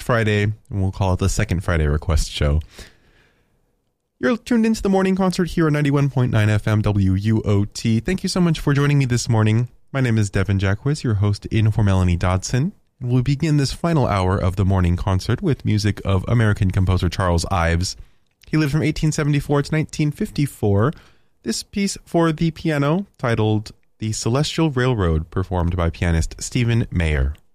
Friday, and we'll call it the Second Friday Request Show. You're tuned into the morning concert here on 91.9 FM WUOT. Thank you so much for joining me this morning. My name is Devin Jacquez, your host in for Melanie Dodson. And we'll begin this final hour of the morning concert with music of American composer Charles Ives. He lived from 1874 to 1954. This piece for the piano, titled The Celestial Railroad, performed by pianist Stephen Mayer.